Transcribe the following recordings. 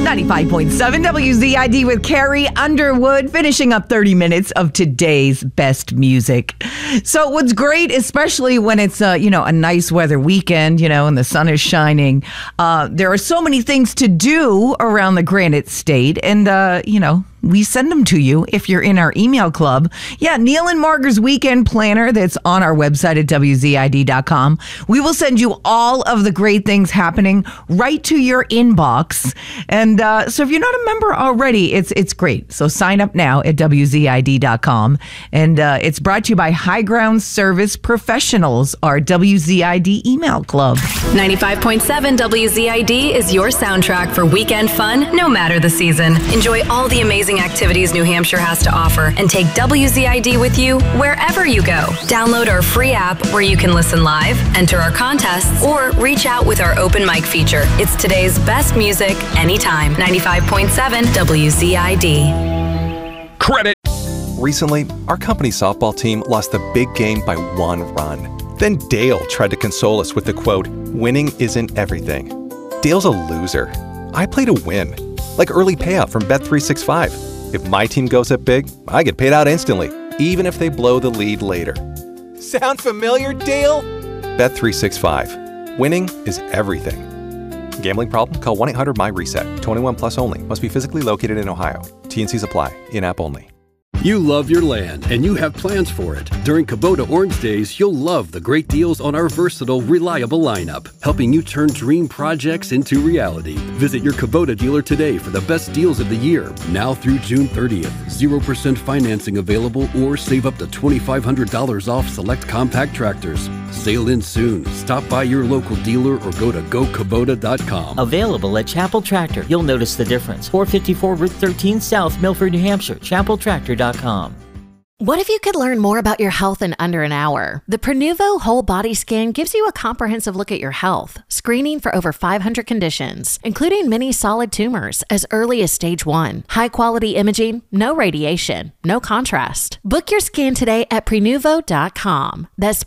95.7 WZID with Carrie Underwood, finishing up 30 minutes of today's best music. So what's great, especially when it's a nice weather weekend, and the sun is shining, there are so many things to do around the Granite State, and we send them to you if you're in our email club. Yeah, Neil and Margaret's weekend planner that's on our website at WZID.com. We will send you all of the great things happening right to your inbox. And so if you're not a member already, it's great. So sign up now at WZID.com. And it's brought to you by High Ground Service Professionals, our WZID email club. 95.7 WZID is your soundtrack for weekend fun, no matter the season. Enjoy all the amazing activities New Hampshire has to offer and take WZID with you wherever you go. Download our free app where you can listen live, enter our contests, or reach out with our open mic feature. It's today's best music anytime. 95.7 WZID. Credit. Recently, our company softball team lost the big game by 1 run. Then Dale tried to console us with the quote, "Winning isn't everything." Dale's a loser. I play to win. Like early payout from Bet365. If my team goes up big, I get paid out instantly, even if they blow the lead later. Sound familiar, Dale? Bet365. Winning is everything. Gambling problem? Call 1-800-MY-RESET. 21 plus only. Must be physically located in Ohio. T&Cs apply. In-app only. You love your land, and you have plans for it. During Kubota Orange Days, you'll love the great deals on our versatile, reliable lineup, helping you turn dream projects into reality. Visit your Kubota dealer today for the best deals of the year. Now through June 30th, 0% financing available, or save up to $2,500 off select compact tractors. Sail in soon. Stop by your local dealer or go to GoKubota.com. Available at Chapel Tractor. You'll notice the difference. 454 Route 13 South, Milford, New Hampshire. ChapelTractor.com. What if you could learn more about your health in under an hour? The Prenuvo Whole Body Scan gives you a comprehensive look at your health, screening for over 500 conditions, including many solid tumors as early as stage 1. High-quality imaging, no radiation, no contrast. Book your scan today at Prenuvo.com. That's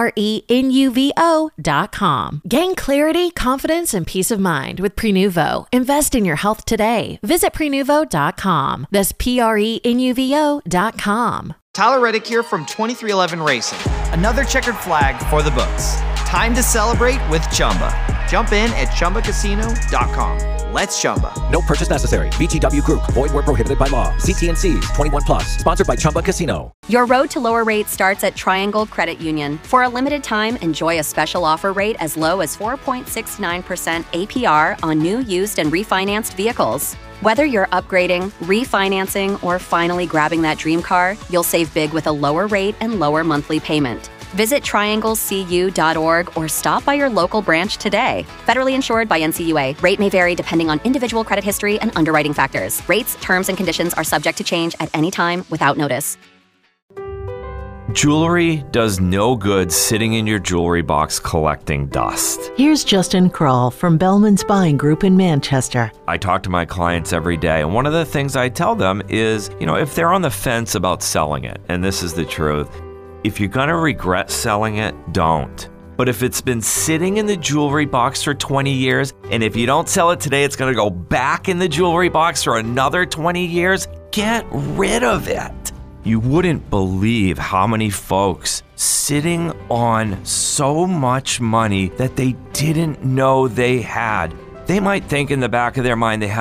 Prenuvo.com. Gain clarity, confidence, and peace of mind with Prenuvo. Invest in your health today. Visit Prenuvo.com. That's Prenuvo.com. Tyler Reddick here from 2311 Racing. Another checkered flag for the books. Time to celebrate with Chumba. Jump in at ChumbaCasino.com. Let's Chumba. No purchase necessary. VGW Group. Void where prohibited by law. See T&Cs. 21 plus. Sponsored by Chumba Casino. Your road to lower rates starts at Triangle Credit Union. For a limited time, enjoy a special offer rate as low as 4.69% APR on new, used, and refinanced vehicles. Whether you're upgrading, refinancing, or finally grabbing that dream car, you'll save big with a lower rate and lower monthly payment. Visit trianglecu.org or stop by your local branch today. Federally insured by NCUA. Rate may vary depending on individual credit history and underwriting factors. Rates, terms, and conditions are subject to change at any time without notice. Jewelry does no good sitting in your jewelry box collecting dust. Here's Justin Kroll from Bellman's Buying Group in Manchester. I talk to my clients every day, and one of the things I tell them is, if they're on the fence about selling it, and this is the truth, if you're going to regret selling it, don't. But if it's been sitting in the jewelry box for 20 years, and if you don't sell it today, it's going to go back in the jewelry box for another 20 years, get rid of it. You wouldn't believe how many folks sitting on so much money that they didn't know they had. They might think in the back of their mind they have